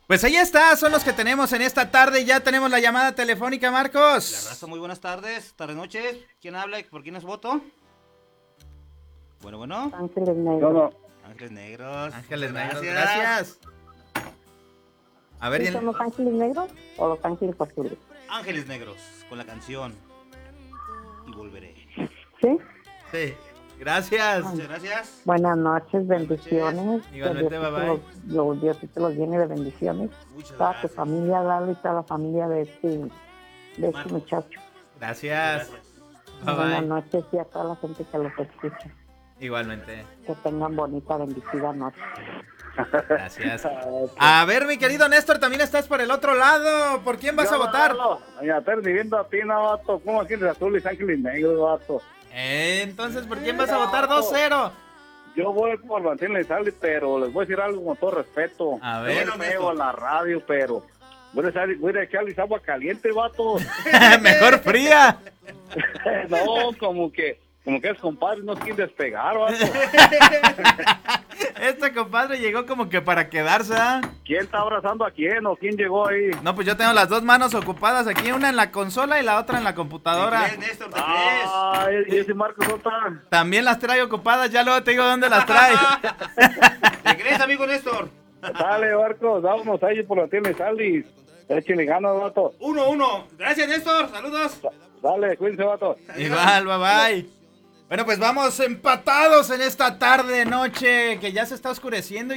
Pues ahí está, son los que tenemos en esta tarde. Ya tenemos la llamada telefónica, La Marcos. raza, muy buenas tardes, tardes, noches. ¿Quién habla y por quién es voto? Bueno. Ángeles Negros. No, Ángeles Negros. Ángeles muchas Negros, gracias. A ver, ¿Sí son los Ángeles Negros o los Ángeles Azules? Ángeles Negros, con la canción Y Volveré. ¿Sí? sí, gracias. Muchas gracias. Buenas noches, bendiciones. Igualmente, Que Diosito bye, bye. Diosito los llene de bendiciones. Muchas Toda tu gracias. familia, Lalo, y toda la familia de este Marcos. muchacho. Gracias. Bye, Buenas bye. noches y a toda la gente que los escucha. Igualmente. Que tengan bonita, bendecida noche. Gracias. A ver, mi querido Néstor, también estás por el otro lado. ¿Por quién vas a votar? Ya estoy viviendo a ti, no, vato. ¿Cómo aquí de azules, ángeles negros, vato? Entonces, ¿por quién vas a votar? 2-0. Yo voy por Martín Lezali, pero les voy a decir algo con todo respeto. A ver. Yo veo la radio, pero voy a echarles agua caliente, vato. Mejor fría. No, como que es compadre, no quieren despegar, vato. Este compadre llegó como que para quedarse, ¿ah? ¿Quién está abrazando a quién o quién llegó ahí? No, pues yo tengo las dos manos ocupadas aquí, una en la consola y la otra en la computadora. ¿Te crees, Néstor? ¿Te crees? Ay, y ese Marcos no está. También las traigo ocupadas, ya luego te digo dónde las trae. ¿Te crees, amigo Néstor? Dale, Marcos, vámonos ahí por Martín Lezali. Échale ganas, vato. 1-1. Gracias, Néstor. Saludos. Dale, cuídense, vato. Igual, bye bye. Bueno, pues vamos empatados en esta tarde, noche, que ya se está oscureciendo.